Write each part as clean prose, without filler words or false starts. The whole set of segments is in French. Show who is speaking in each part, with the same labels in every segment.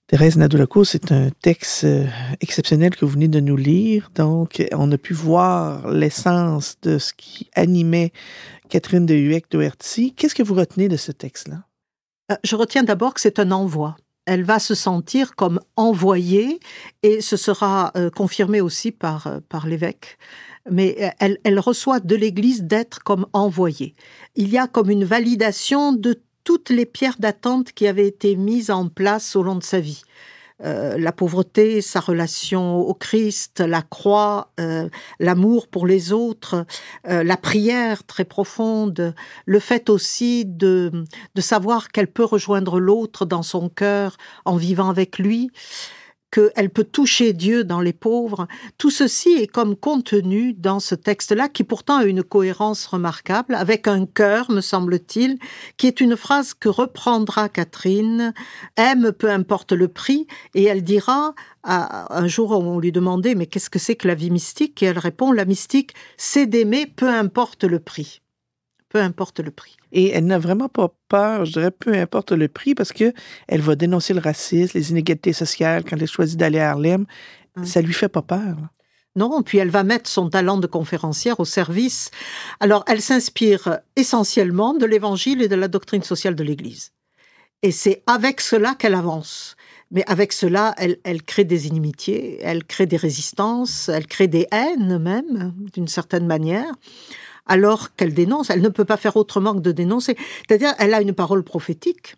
Speaker 1: Thérèse Nadeau-Lecourt, c'est un texte exceptionnel que vous venez de nous lire. Donc, on a pu voir l'essence de ce qui animait Catherine de Hueck-Doherty. Qu'est-ce que vous retenez de ce texte-là?
Speaker 2: Je retiens d'abord que c'est un envoi. Elle va se sentir comme envoyée et ce sera confirmé aussi par l'évêque. Mais elle reçoit de l'Église d'être comme envoyée. Il y a comme une validation de toutes les pierres d'attente qui avaient été mises en place au long de sa vie. La pauvreté, sa relation au Christ, la croix, l'amour pour les autres, la prière très profonde, le fait aussi de savoir qu'elle peut rejoindre l'autre dans son cœur en vivant avec lui, qu'elle peut toucher Dieu dans les pauvres. Tout ceci est comme contenu dans ce texte-là, qui pourtant a une cohérence remarquable, avec un cœur, me semble-t-il, qui est une phrase que reprendra Catherine, « Aime, peu importe le prix », et elle dira, un jour on lui demandait « Mais qu'est-ce que c'est que la vie mystique ?» Et elle répond « La mystique, c'est d'aimer, peu importe le prix. » Peu importe le prix.
Speaker 1: Et elle n'a vraiment pas peur, je dirais, peu importe le prix, parce que elle va dénoncer le racisme, les inégalités sociales quand elle choisit d'aller à Harlem. Ça lui fait pas peur.
Speaker 2: Non, puis elle va mettre son talent de conférencière au service. Alors, elle s'inspire essentiellement de l'Évangile et de la doctrine sociale de l'Église. Et c'est avec cela qu'elle avance. Mais avec cela, elle crée des inimitiés, elle crée des résistances, elle crée des haines même, d'une certaine manière. Alors qu'elle dénonce, elle ne peut pas faire autrement que de dénoncer. C'est-à-dire, elle a une parole prophétique,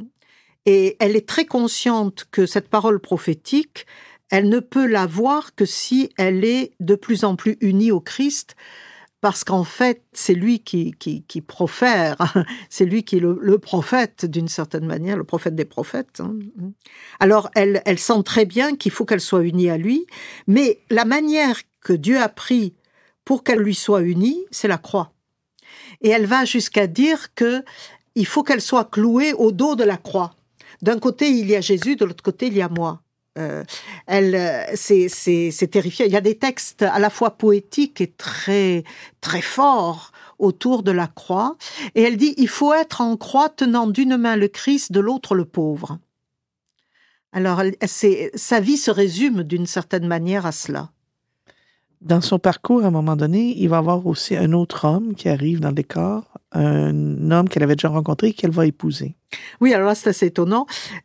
Speaker 2: et elle est très consciente que cette parole prophétique, elle ne peut l'avoir que si elle est de plus en plus unie au Christ, parce qu'en fait, c'est lui qui profère, c'est lui qui est le prophète, d'une certaine manière, le prophète des prophètes. Alors, elle sent très bien qu'il faut qu'elle soit unie à lui, mais la manière que Dieu a pris pour qu'elle lui soit unie, c'est la croix. Et elle va jusqu'à dire qu'il faut qu'elle soit clouée au dos de la croix. D'un côté, il y a Jésus, de l'autre côté, il y a moi. C'est terrifiant. Il y a des textes à la fois poétiques et très, très forts autour de la croix. Et elle dit, il faut être en croix tenant d'une main le Christ, de l'autre le pauvre. Alors, sa vie se résume d'une certaine manière à cela.
Speaker 1: Dans son parcours, à un moment donné, il va y avoir aussi un autre homme qui arrive dans le décor, un homme qu'elle avait déjà rencontré et qu'elle va épouser.
Speaker 2: Oui, alors là, c'est assez étonnant.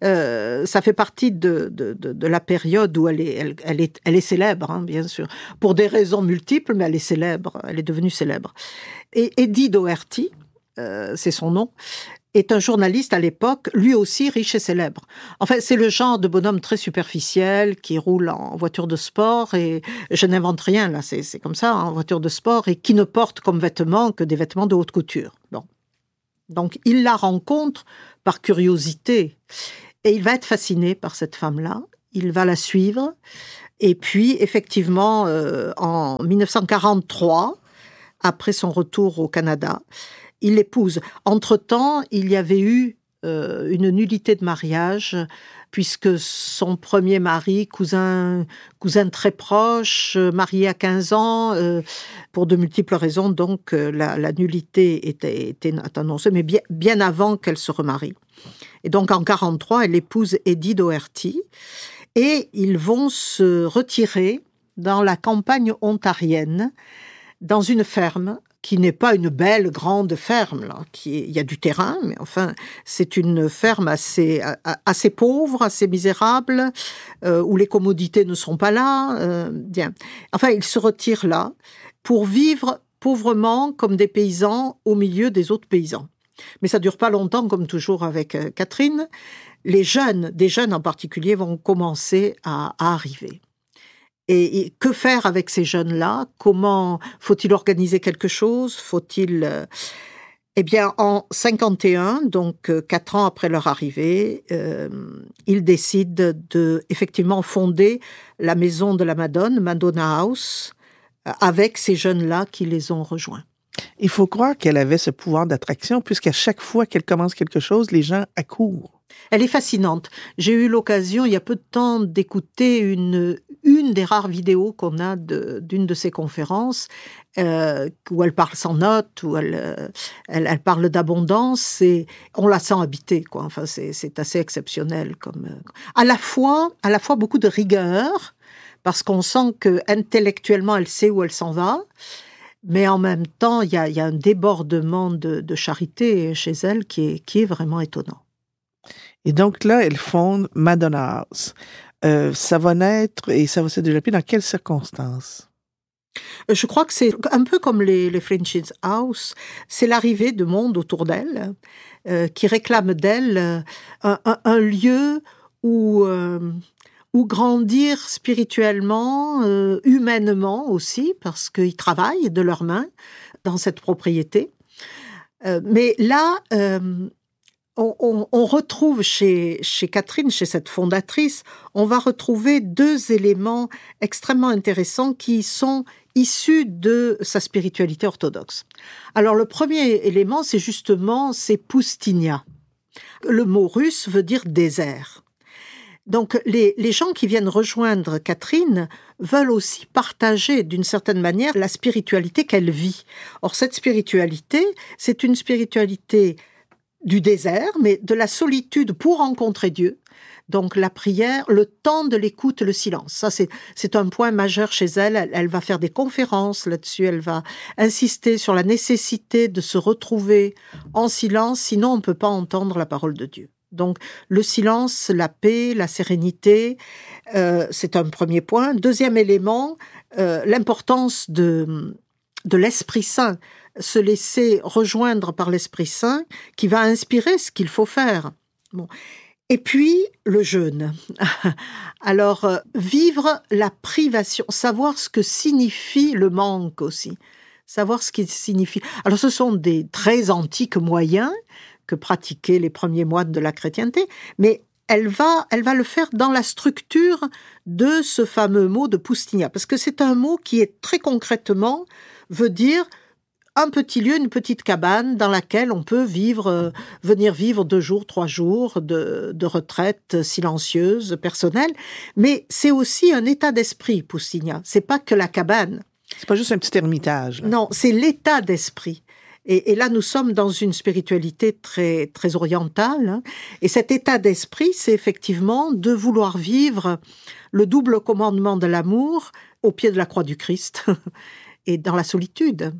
Speaker 2: Ça fait partie de la période où elle est célèbre, hein, bien sûr, pour des raisons multiples, mais elle est célèbre, elle est devenue célèbre. Et Eddie Doherty, c'est son nom, est un journaliste à l'époque, lui aussi riche et célèbre. En fait, c'est le genre de bonhomme très superficiel qui roule en voiture de sport, et je n'invente rien, là, c'est comme ça, en voiture de sport, et qui ne porte comme vêtements que des vêtements de haute couture. Bon. Donc, il la rencontre par curiosité, et il va être fasciné par cette femme-là, il va la suivre, et puis, effectivement, en 1943, après son retour au Canada, il l'épouse. Entre-temps, il y avait eu une nullité de mariage, puisque son premier mari, cousin très proche, marié à 15 ans, pour de multiples raisons, donc la nullité était annoncée, mais bien avant qu'elle se remarie. Et donc en 1943, elle épouse Eddie Doherty, et ils vont se retirer dans la campagne ontarienne, dans une ferme, qui n'est pas une belle grande ferme, là. Il y a du terrain, mais enfin, c'est une ferme assez pauvre, assez misérable, où les commodités ne sont pas là. Bien. Enfin, ils se retirent là pour vivre pauvrement comme des paysans au milieu des autres paysans. Mais ça dure pas longtemps, comme toujours avec Catherine. Des jeunes en particulier, vont commencer à arriver. Et que faire avec ces jeunes-là? Comment faut-il organiser quelque chose? Faut-il... Eh bien, en 51, donc 4 ans après leur arrivée, ils décident de effectivement fonder la maison de la Madone, Madonna House, avec ces jeunes-là qui les ont rejoints.
Speaker 1: Il faut croire qu'elle avait ce pouvoir d'attraction, puisqu'à chaque fois qu'elle commence quelque chose, les gens accourent.
Speaker 2: Elle est fascinante. J'ai eu l'occasion, il y a peu de temps, d'écouter une des rares vidéos qu'on a d'une de ses conférences, où elle parle sans notes, où elle parle d'abondance, et on la sent habitée, quoi. Enfin, c'est assez exceptionnel. À la fois beaucoup de rigueur, parce qu'on sent qu'intellectuellement, elle sait où elle s'en va, mais en même temps, il y a un débordement de charité chez elle qui est vraiment étonnant.
Speaker 1: Et donc là, elle fonde Madonna House. Ça va naître et ça va se développer dans quelles circonstances?
Speaker 2: Je crois que c'est un peu comme les French's House, c'est l'arrivée de monde autour d'elle, qui réclame d'elle un lieu où grandir spirituellement, humainement aussi, parce qu'ils travaillent de leurs mains dans cette propriété. Mais là, on retrouve chez Catherine, chez cette fondatrice, on va retrouver deux éléments extrêmement intéressants qui sont issus de sa spiritualité orthodoxe. Alors le premier élément, c'est Poustinia. Le mot russe veut dire désert. Donc les gens qui viennent rejoindre Catherine veulent aussi partager d'une certaine manière la spiritualité qu'elle vit. Or cette spiritualité, c'est une spiritualité du désert, mais de la solitude pour rencontrer Dieu. Donc la prière, le temps de l'écoute, le silence. Ça, c'est un point majeur chez elle. Elle va faire des conférences là-dessus. Elle va insister sur la nécessité de se retrouver en silence, sinon on ne peut pas entendre la parole de Dieu. Donc le silence, la paix, la sérénité, c'est un premier point. Deuxième élément, l'importance de l'Esprit Saint. Se laisser rejoindre par l'Esprit Saint qui va inspirer ce qu'il faut faire. Bon. Et puis, le jeûne. Alors, vivre la privation, savoir ce que signifie le manque aussi, savoir ce qu'il signifie. Alors, ce sont des très antiques moyens que pratiquaient les premiers moines de la chrétienté, mais elle va le faire dans la structure de ce fameux mot de Poustinia, parce que c'est un mot qui est très concrètement, veut dire un petit lieu, une petite cabane dans laquelle on peut venir vivre 2 jours, 3 jours de retraite silencieuse, personnelle. Mais c'est aussi un état d'esprit, Poustinia. C'est pas que la cabane.
Speaker 1: C'est pas juste un petit ermitage. Là.
Speaker 2: Non, c'est l'état d'esprit. Et là, nous sommes dans une spiritualité très, très orientale. Hein. Et cet état d'esprit, c'est effectivement de vouloir vivre le double commandement de l'amour au pied de la croix du Christ et dans la solitude.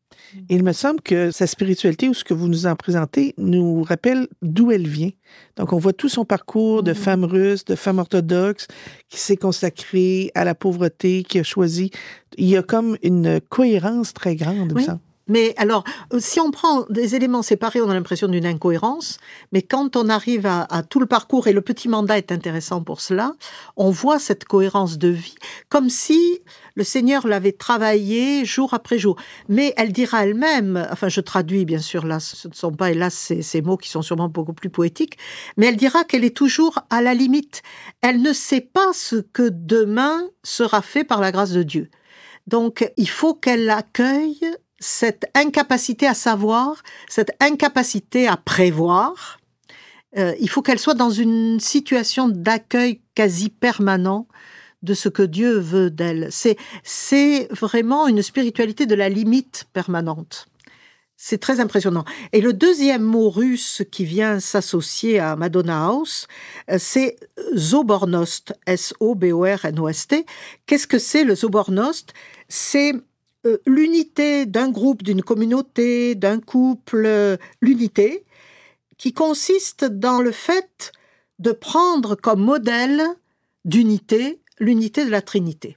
Speaker 1: Il me semble que sa spiritualité, ou ce que vous nous en présentez, nous rappelle d'où elle vient. Donc, on voit tout son parcours de femme russe, de femme orthodoxe, qui s'est consacrée à la pauvreté, qui a choisi... Il y a comme une cohérence très grande, il me semble.
Speaker 2: Mais alors, si on prend des éléments séparés, on a l'impression d'une incohérence, mais quand on arrive à tout le parcours, et le petit mandat est intéressant pour cela, on voit cette cohérence de vie, comme si le Seigneur l'avait travaillé jour après jour. Mais elle dira elle-même, enfin je traduis bien sûr, là ce ne sont pas hélas ces mots qui sont sûrement beaucoup plus poétiques, mais elle dira qu'elle est toujours à la limite. Elle ne sait pas ce que demain sera fait par la grâce de Dieu. Donc il faut qu'elle accueille cette incapacité à savoir, cette incapacité à prévoir. Il faut qu'elle soit dans une situation d'accueil quasi permanent de ce que Dieu veut d'elle. C'est vraiment une spiritualité de la limite permanente. C'est très impressionnant. Et le deuxième mot russe qui vient s'associer à Madonna House, c'est Sobornost, S-O-B-O-R-N-O-S-T. Qu'est-ce que c'est le Sobornost ? C'est l'unité d'un groupe, d'une communauté, d'un couple, l'unité, qui consiste dans le fait de prendre comme modèle d'unité l'unité de la Trinité.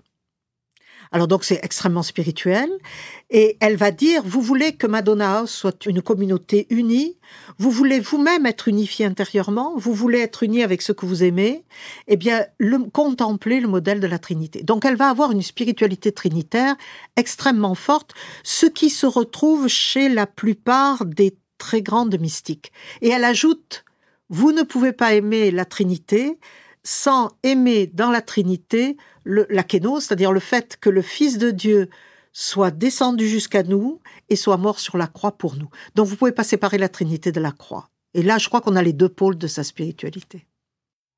Speaker 2: Alors donc c'est extrêmement spirituel, et elle va dire, vous voulez que Madonna House soit une communauté unie, vous voulez vous-même être unifié intérieurement, vous voulez être uni avec ceux que vous aimez, eh bien contemplez le modèle de la Trinité. Donc elle va avoir une spiritualité trinitaire extrêmement forte, ce qui se retrouve chez la plupart des très grandes mystiques. Et elle ajoute, vous ne pouvez pas aimer la Trinité sans aimer dans la Trinité la kénos, c'est-à-dire le fait que le Fils de Dieu soit descendu jusqu'à nous et soit mort sur la croix pour nous. Donc vous ne pouvez pas séparer la Trinité de la croix. Et là, je crois qu'on a les deux pôles de sa spiritualité.